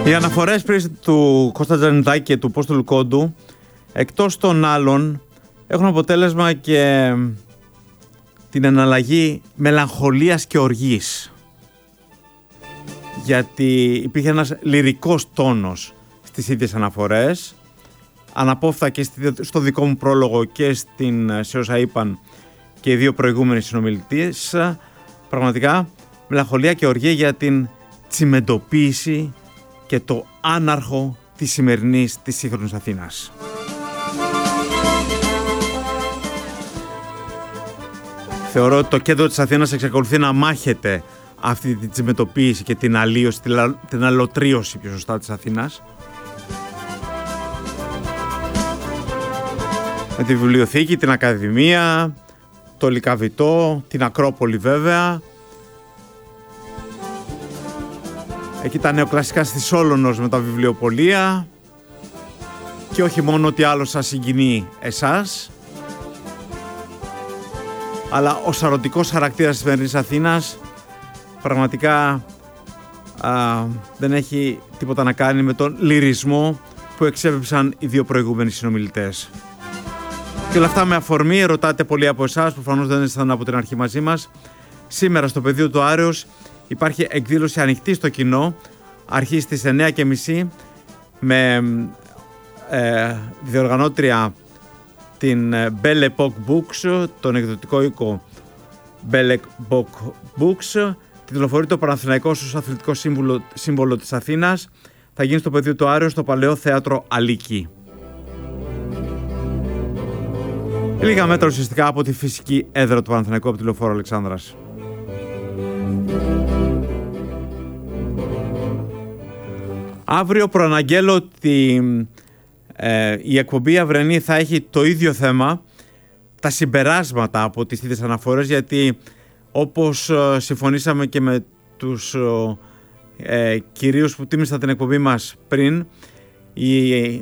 Οι αναφορές πριν του Κώστα Τζανιδάκη και του Πόστολου Κόντου, εκτός των άλλων, έχουν αποτέλεσμα και την εναλλαγή μελαγχολίας και οργής. Γιατί υπήρχε ένας λυρικός τόνος στις ίδιες αναφορές, αναπόφευκτα και στο δικό μου πρόλογο και σε όσα είπαν και οι δύο προηγούμενοι συνομιλητές. Πραγματικά μελαγχολία και οργή για την τσιμεντοποίηση και το άναρχο της σημερινής, της σύγχρονης Αθήνας. Θεωρώ ότι το κέντρο της Αθήνας εξακολουθεί να μάχεται αυτή την τσιμεντοποίηση και την αλλίωση, την αλωτρίωση πιο σωστά της Αθήνας. Με τη βιβλιοθήκη, την Ακαδημία, το Λυκαβητό, την Ακρόπολη βέβαια. Εκεί τα νεοκλασικά στη Σόλωνος με τα βιβλιοπωλεία. Και όχι μόνο ότι άλλο σας συγκινεί εσάς, αλλά ο σαρωτικός χαρακτήρας της σημερινής Αθήνας πραγματικά δεν έχει τίποτα να κάνει με τον λυρισμό που εξέπεψαν οι δύο προηγούμενοι συνομιλητές. Και όλα αυτά με αφορμή, ρωτάτε πολλοί από εσάς, προφανώς δεν ήσασταν από την αρχή μαζί μας. Σήμερα στο πεδίο του Άρεως υπάρχει εκδήλωση ανοιχτή στο κοινό, αρχή στις 9:30 με διοργανώτρια την Belle Epoque Books, τον εκδοτικό οίκο Belle Epoque Books. Τιτλοφορεί το Παναθηναϊκό ως αθλητικό σύμβολο της Αθήνας. Θα γίνει στο πεδίο του Άρεως, στο Παλαιό Θέατρο Αλίκη. Λίγα μέτρα ουσιαστικά από τη φυσική έδρα του Παναθηναϊκού, από τη Λεωφόρο Αλεξάνδρας. Αύριο προαναγγέλω ότι η εκπομπή αυριανή θα έχει το ίδιο θέμα, τα συμπεράσματα από τις ίδιες αναφορές, γιατί όπως συμφωνήσαμε και με τους κυρίους που τίμησαν την εκπομπή μας πριν, η